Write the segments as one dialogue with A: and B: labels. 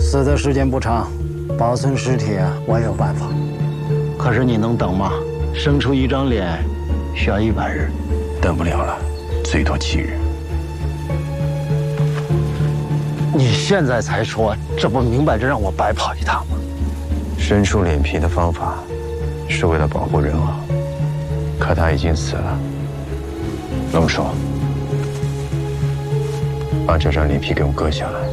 A: 死的时间不长，保存尸体我有办法。可是你能等吗？生出一张脸需要100日，
B: 等不了了，最多7日。
A: 你现在才说，这不明摆着让我白跑一趟吗？
B: 生出脸皮的方法是为了保护人王，可他已经死了。龙叔，把这张脸皮给我割下来。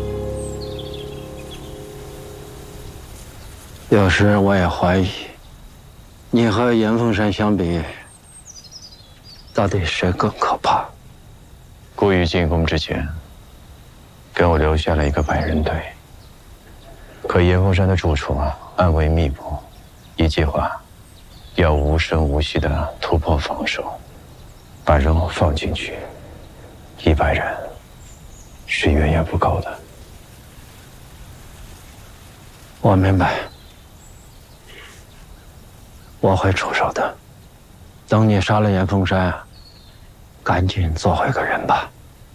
A: 有时我也怀疑，你和严凤山相比，到底谁更可怕？
B: 顾宇进宫之前，给我留下了一个100人队。可严凤山的住处暗卫密布，一计划要无声无息地突破防守，把人偶放进去，100人是远远不够的。
A: 我明白。我会出手的。等你杀了严凤山，赶紧做回个人吧。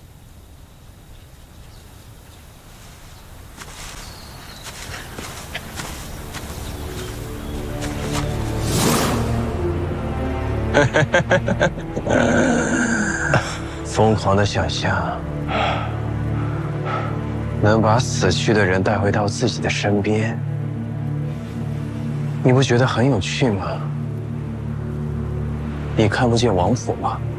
B: 疯狂的想象，能把死去的人带回到自己的身边。你不觉得很有趣吗？你看不见王府吗？